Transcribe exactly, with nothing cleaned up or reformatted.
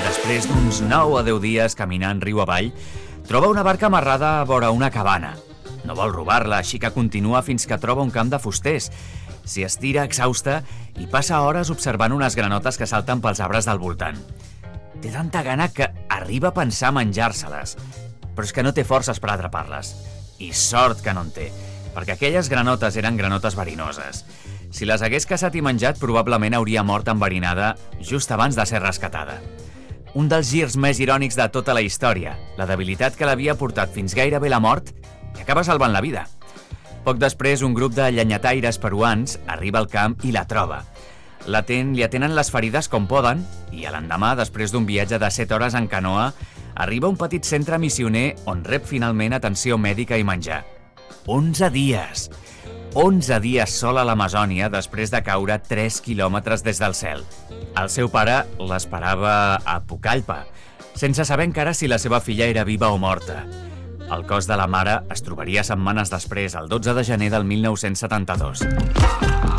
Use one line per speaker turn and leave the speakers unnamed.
després d'uns nou o deu dies caminant riu avall, troba una barca amarrada a vora una cabana. No vol robar-la, així que continua fins que troba un camp de fusters. S'hi estira exhausta i passa hores observant unes granotes que salten pels arbres del voltant. Té tanta gana que arriba a pensar menjar-se-les, però és que no té forces per atrapar-les. I sort que no en té, perquè aquelles granotes eren granotes verinoses. Si les hagués caçat i menjat, probablement hauria mort enverinada just abans de ser rescatada. Un dels girs més irònics de tota la història, la debilitat que l'havia portat fins gairebé la mort i acaba salvant la vida. Poc després, un grup de llenyataires peruans arriba al camp i la troba. L'aten, li atenen les ferides com poden i a l'endemà, després d'un viatge de set hores en canoa, arriba a un petit centre missioner on rep finalment atenció mèdica i menjar. onze dies! onze dies sol a l'Amazònia després de caure tres quilòmetres des del cel. El seu pare l'esperava a Pucallpa, sense saber encara si la seva filla era viva o morta. El cos de la mare es trobaria setmanes després, el dotze de gener del mil nou-cents setanta-dos.